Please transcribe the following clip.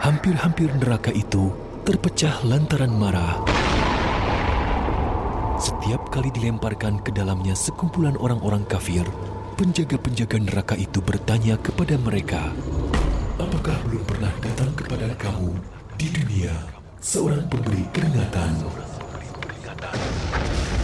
Hampir-hampir neraka itu terpecah lantaran marah. Setiap kali dilemparkan ke dalamnya sekumpulan orang-orang kafir, penjaga-penjaga neraka itu bertanya kepada mereka, "Apakah belum pernah datang kepada kamu di dunia seorang pemberi keringatan?"